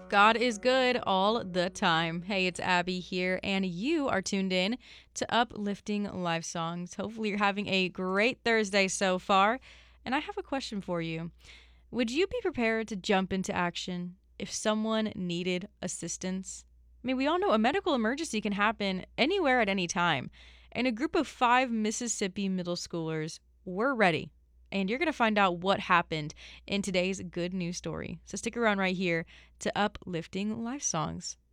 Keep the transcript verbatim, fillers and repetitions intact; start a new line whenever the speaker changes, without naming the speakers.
God is good all the time. Hey, it's Abby here, and you are tuned in to Uplifting Life Songs. Hopefully, you're having a great Thursday so far. And I have a question for you. Would you be prepared to jump into action if someone needed assistance? I mean, we all know a medical emergency can happen anywhere at any time. And a group of five Mississippi middle schoolers were ready. And you're going to find out what happened in today's good news story. So stick around right here to Uplifting Life Songs.